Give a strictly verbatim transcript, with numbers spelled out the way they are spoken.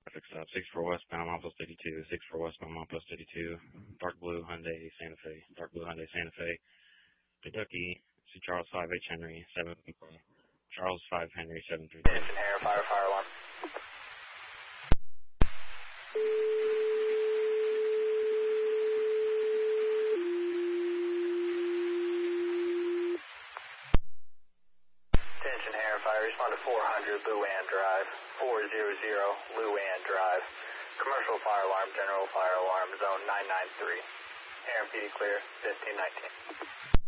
Traffic stop, six four westbound, mile post eighty-two, six four westbound, mile post eighty-two, dark blue Hyundai Santa Fe, dark blue Hyundai Santa Fe, Kentucky, see Charles five H Henry, seven, Charles five Henry, seven three two. Attention, air, fire, fire alarm. Attention, air, fire, respond to four hundred Luann Drive, four hundred Luann Drive. Commercial fire alarm, general fire alarm, zone nine nine three. Air and P D clear, fifteen nineteen.